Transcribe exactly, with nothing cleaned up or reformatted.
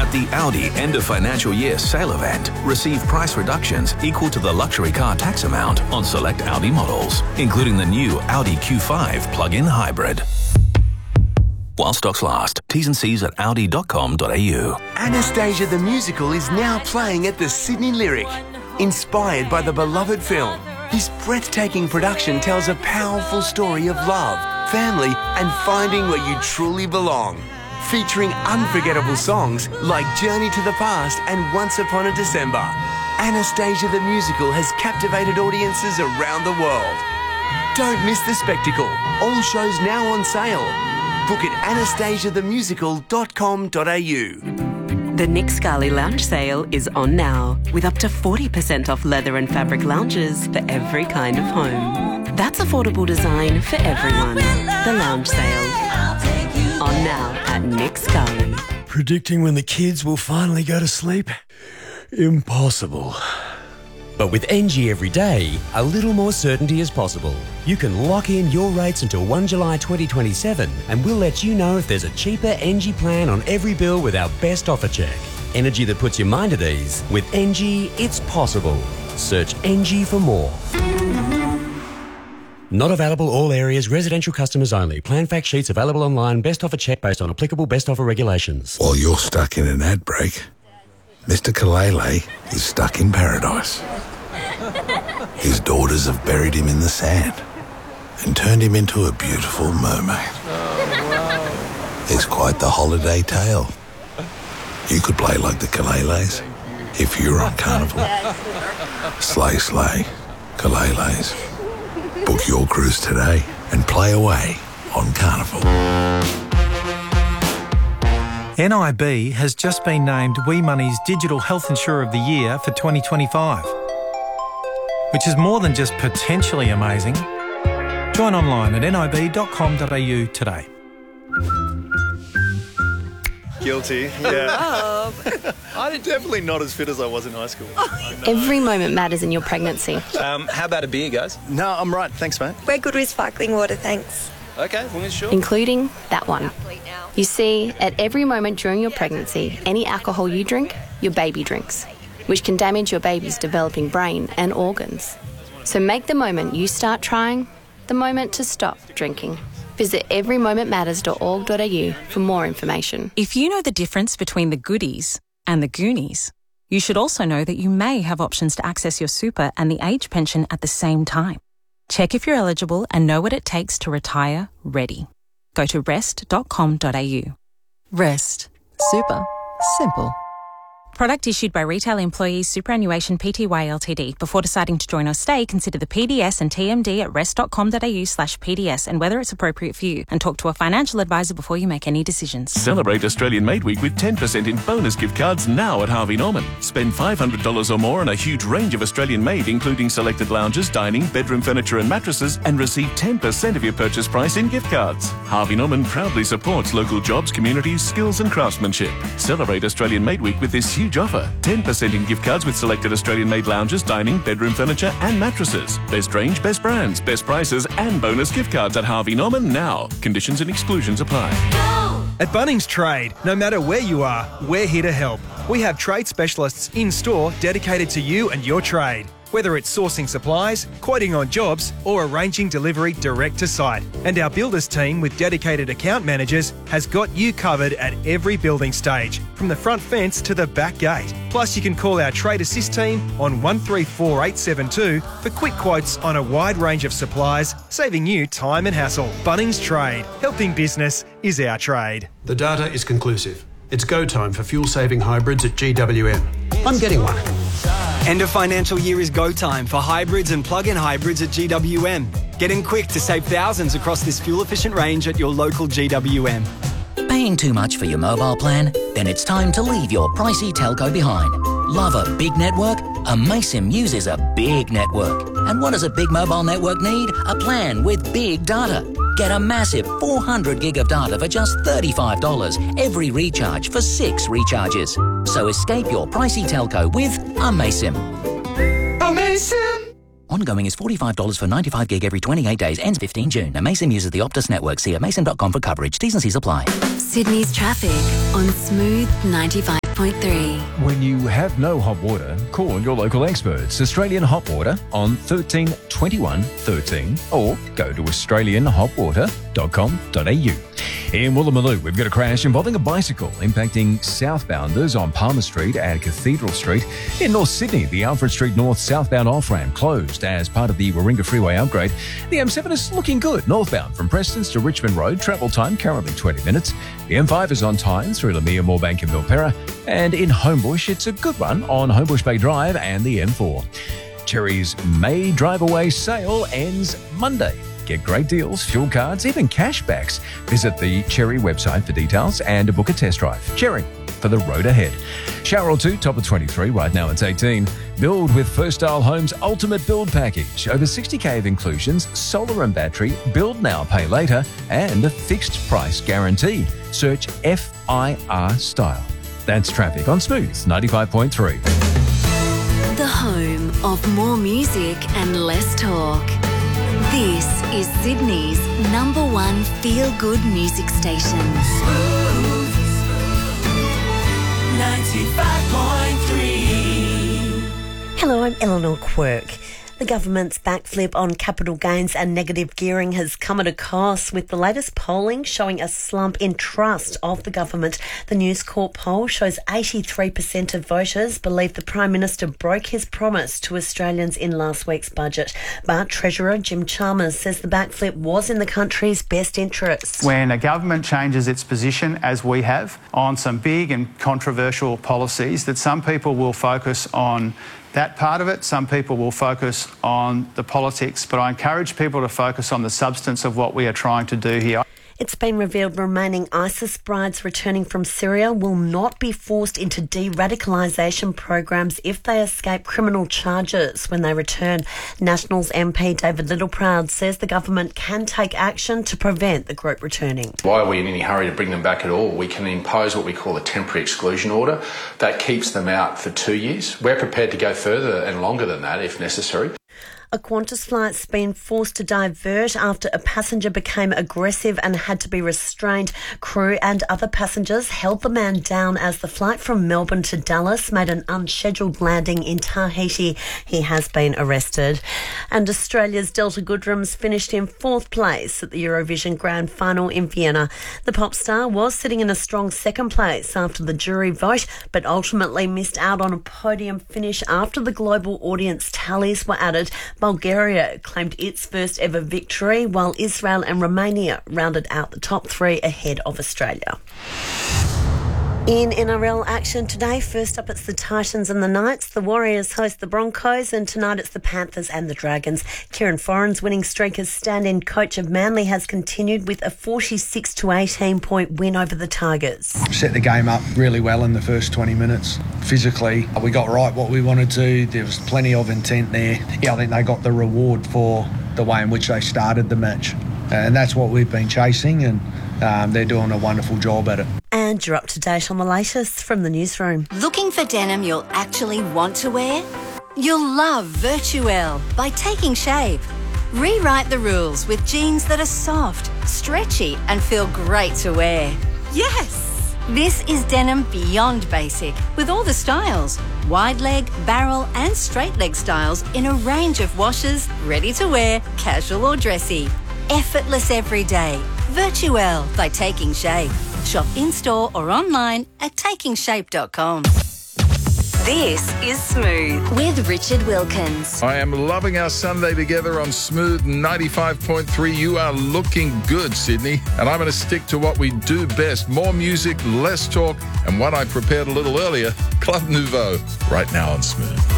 At the Audi end of financial year sale event, receive price reductions equal to the luxury car tax amount on select Audi models, including the new Audi Q five plug-in hybrid. While stocks last. T's and C's at audi dot com dot a u. Anastasia the Musical is now playing at the Sydney Lyric. Inspired by the beloved film, this breathtaking production tells a powerful story of love, family and finding where you truly belong. Featuring unforgettable songs like Journey to the Past and Once Upon a December. Anastasia the Musical has captivated audiences around the world. Don't miss the spectacle. All shows now on sale. Book at anastasia the musical dot com dot a u. The Nick Scali Lounge Sale is on now, with up to forty percent off leather and fabric lounges for every kind of home. That's affordable design for everyone. The Lounge Sale. On now at Nick Scali. Predicting when the kids will finally go to sleep? Impossible. But with N G every day, a little more certainty is possible. You can lock in your rates until the first of July twenty twenty-seven and we'll let you know if there's a cheaper N G plan on every bill with our best offer check. Energy that puts your mind at ease. With N G, it's possible. Search N G for more. Not available all areas, residential customers only. Plan fact sheets available online, best offer check based on applicable best offer regulations. While you're stuck in an ad break, Mister Kalele is stuck in paradise. His daughters have buried him in the sand and turned him into a beautiful mermaid. Oh, wow. It's quite the holiday tale. You could play like the Kaleles if you were on Carnival. Slay, slay, Kaleles. Book your cruise today and play away on Carnival. N I B has just been named WeMoney's Digital Health Insurer of the Year for twenty twenty-five, which is more than just potentially amazing. Join online at nib dot com dot a u today. Guilty, yeah. I'm definitely not as fit as I was in high school. Every moment matters in your pregnancy. Um, how about a beer, guys? No, I'm right. Thanks, mate. We're good with sparkling water, thanks. Okay, well, sure. Including that one. You see, at every moment during your pregnancy, any alcohol you drink, your baby drinks, which can damage your baby's developing brain and organs. So make the moment you start trying the moment to stop drinking. Visit every moment matters dot org dot a u for more information. If you know the difference between the goodies and the Goonies, you should also know that you may have options to access your super and the age pension at the same time. Check if you're eligible and know what it takes to retire ready. Go to rest dot com dot a u. Rest. Super. Simple. Product issued by Retail Employees Superannuation Pty Ltd. Before deciding to join or stay, consider the P D S and T M D at rest dot com dot a u slash P D S and whether it's appropriate for you. And talk to a financial advisor before you make any decisions. Celebrate Australian Made Week with ten percent in bonus gift cards now at Harvey Norman. Spend five hundred dollars or more on a huge range of Australian made, including selected lounges, dining, bedroom furniture and mattresses, and receive ten percent of your purchase price in gift cards. Harvey Norman proudly supports local jobs, communities, skills and craftsmanship. Celebrate Australian Made Week with this huge offer. ten percent in gift cards with selected Australian-made lounges, dining, bedroom furniture and mattresses. Best range, best brands, best prices and bonus gift cards at Harvey Norman now. Conditions and exclusions apply. At Bunnings Trade, no matter where you are, we're here to help. We have trade specialists in-store dedicated to you and your trade. Whether it's sourcing supplies, quoting on jobs, or arranging delivery direct to site. And our builders team with dedicated account managers has got you covered at every building stage, from the front fence to the back gate. Plus, you can call our Trade Assist team on one three four eight seven two for quick quotes on a wide range of supplies, saving you time and hassle. Bunnings Trade. Helping business is our trade. The data is conclusive. It's go time for fuel-saving hybrids at G W M. I'm getting one. End of financial year is go time for hybrids and plug-in hybrids at G W M. Get in quick to save thousands across this fuel-efficient range at your local G W M. Paying too much for your mobile plan? Then it's time to leave your pricey telco behind. Love a big network? Amaysim uses a big network. And what does a big mobile network need? A plan with big data. Get a massive four hundred gig of data for just thirty-five dollars every recharge for six recharges. So escape your pricey telco with Amaysim. Amaysim! Ongoing is forty-five dollars for ninety-five gig every twenty-eight days. Ends fifteenth June. Amaysim uses the Optus network. See amaysim dot com for coverage. T's and C's apply. Sydney's traffic on Smooth ninety-five point five. point three. When you have no hot water, call your local experts. Australian Hot Water on thirteen twenty-one thirteen or go to australian hot water dot com dot a u. In Woolloomooloo, we've got a crash involving a bicycle impacting southbounders on Palmer Street and Cathedral Street. In North Sydney, the Alfred Street North southbound off-ramp closed as part of the Warringah Freeway upgrade. The M seven is looking good northbound from Prestons to Richmond Road. Travel time currently twenty minutes. The M five is on time through Lamia, Moorebank and Milperra. And in Homebush, it's a good run on Homebush Bay Drive and the M four. Cherry's May Drive Away sale ends Monday. Get great deals, fuel cards, even cashbacks. Visit the Cherry website for details and book a test drive. Cherry, for the road ahead. Shower or two, top of twenty-three, right now it's eighteen. Build with First Style Homes Ultimate Build Package. Over sixty K of inclusions, solar and battery, build now, pay later, and a fixed price guarantee. Search F I R Style. That's traffic on Smooth ninety-five point three. The home of more music and less talk. This is Sydney's number one feel-good music station. Smooth ninety-five point three. Hello, I'm Eleanor Quirk. The government's backflip on capital gains and negative gearing has come at a cost, with the latest polling showing a slump in trust of the government. The News Corp poll shows eighty-three percent of voters believe the Prime Minister broke his promise to Australians in last week's budget. But Treasurer Jim Chalmers says the backflip was in the country's best interests. When a government changes its position, as we have, on some big and controversial policies, that some people will focus on that part of it, some people will focus on the politics, but I encourage people to focus on the substance of what we are trying to do here. It's been revealed remaining ISIS brides returning from Syria will not be forced into de-radicalisation programs if they escape criminal charges when they return. Nationals M P David Littleproud says the government can take action to prevent the group returning. Why are we in any hurry to bring them back at all? We can impose what we call a temporary exclusion order. That keeps them out for two years. We're prepared to go further and longer than that if necessary. A Qantas flight's been forced to divert after a passenger became aggressive and had to be restrained. Crew and other passengers held the man down as the flight from Melbourne to Dallas made an unscheduled landing in Tahiti. He has been arrested. And Australia's Delta Goodrums finished in fourth place at the Eurovision Grand Final in Vienna. The pop star was sitting in a strong second place after the jury vote, but ultimately missed out on a podium finish after the global audience tallies were added. Bulgaria claimed its first ever victory, while Israel and Romania rounded out the top three ahead of Australia. In N R L action today, first up it's the Titans and the Knights. The Warriors host the Broncos, and tonight it's the Panthers and the Dragons. Kieran Foran's winning streak as stand-in coach of Manly has continued with a forty-six to eighteen point win over the Tigers. Set the game up really well in the first twenty minutes. Physically, we got right what we wanted to. There was plenty of intent there. Yeah, I think they got the reward for the way in which they started the match. And that's what we've been chasing, and um, they're doing a wonderful job at it. And you're up to date on the latest from the newsroom. Looking for denim you'll actually want to wear? You'll love Virtuelle by Taking Shape. Rewrite the rules with jeans that are soft, stretchy and feel great to wear. Yes! This is denim beyond basic, with all the styles. Wide leg, barrel and straight leg styles in a range of washes, ready to wear, casual or dressy. Effortless every day. Virtuelle by Taking Shape. Shop in-store or online at taking shape dot com. This is Smooth with Richard Wilkins. I am loving our Sunday together on Smooth ninety-five point three. You are looking good, Sydney. And I'm going to stick to what we do best. More music, less talk, and what I prepared a little earlier, Club Nouveau, right now on Smooth.